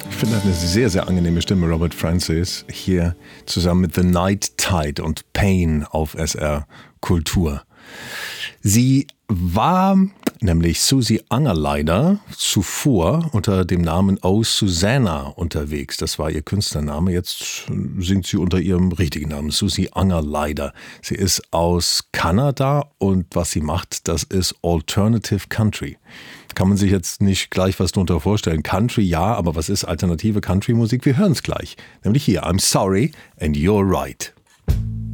Ich finde, er hat eine sehr, sehr angenehme Stimme, Robert Francis, hier zusammen mit The Night Tide und Pain auf SR Kultur. Sie war nämlich Susie Angerleider zuvor unter dem Namen Oh Susanna unterwegs. Das war ihr Künstlername. Jetzt singt sie unter ihrem richtigen Namen, Susie Angerleider. Sie ist aus Kanada und was sie macht, das ist Alternative Country. Kann man sich jetzt nicht gleich was darunter vorstellen. Country, ja, aber was ist alternative Country-Musik? Wir hören es gleich. Nämlich hier, I'm sorry and you're right.